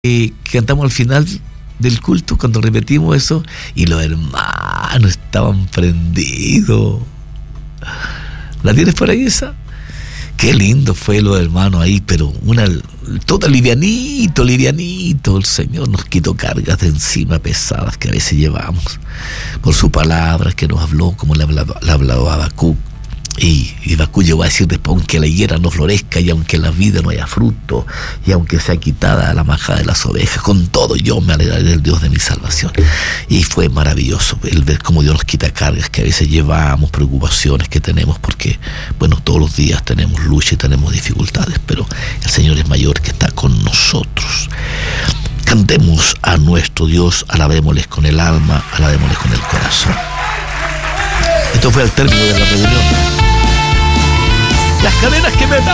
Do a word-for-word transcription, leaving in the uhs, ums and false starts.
eh, que cantamos al final del culto, cuando repetimos eso, y los hermanos estaban prendidos. ¿La tienes por ahí esa? Qué lindo fue los hermanos ahí, pero una todo livianito, livianito. El Señor nos quitó cargas de encima pesadas que a veces llevamos por su palabra que nos habló, como le hablaba, le hablaba a Habacuc. Y, y Habacuc llegó a decir después: aunque la higuera no florezca, y aunque en la vida no haya fruto, y aunque sea quitada la majada de las ovejas, con todo yo me alegraré del Dios de mi salvación. Y fue maravilloso el ver cómo Dios nos quita cargas que a veces llevamos, preocupaciones que tenemos, porque bueno, todos los días tenemos lucha y tenemos dificultades, pero el Señor es mayor, que está con nosotros. Cantemos a nuestro Dios, alabémosles con el alma, alabémosles con el corazón. Esto fue al término de la reunión. Las cadenas que me